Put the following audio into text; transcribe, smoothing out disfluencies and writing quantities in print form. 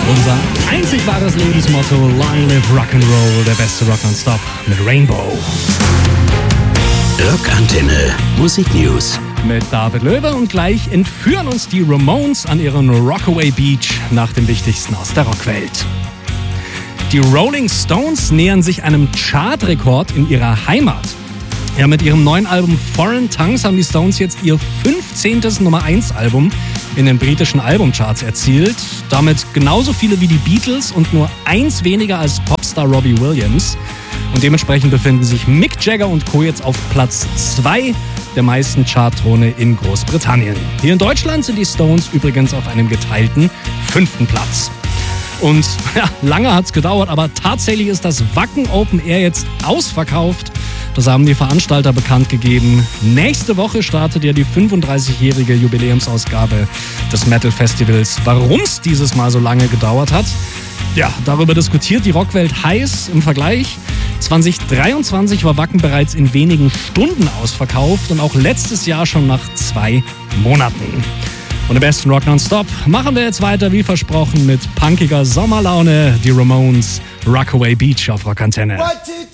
Unser einzig wahres Lebensmotto, Long Live Rock'n'Roll, der beste Rock nonstop mit Rainbow. Rockantenne Musik News. Mit David Löwe und gleich entführen uns die Ramones an ihren Rockaway Beach nach dem Wichtigsten aus der Rockwelt. Die Rolling Stones nähern sich einem Chartrekord in ihrer Heimat. Ja, mit ihrem neuen Album Foreign Tongues haben die Stones jetzt ihr 15. Nummer-1-Album in den britischen Albumcharts erzielt. Damit genauso viele wie die Beatles und nur eins weniger als Popstar Robbie Williams. Und dementsprechend befinden sich Mick Jagger und Co. jetzt auf Platz 2 der meisten Chartthrone in Großbritannien. Hier in Deutschland sind die Stones übrigens auf einem geteilten 5. Platz. Und ja, lange hat's gedauert, aber tatsächlich ist das Wacken Open Air jetzt ausverkauft. Das haben die Veranstalter bekannt gegeben. Nächste Woche startet ja die 35-jährige Jubiläumsausgabe des Metal Festivals. Warum es dieses Mal so lange gedauert hat? Ja, darüber diskutiert die Rockwelt heiß im Vergleich. 2023 war Wacken bereits in wenigen Stunden ausverkauft und auch letztes Jahr schon nach 2 Monaten. Und im besten Rock nonstop machen wir jetzt weiter wie versprochen mit punkiger Sommerlaune. Die Ramones, Rockaway Beach auf Rockantenne.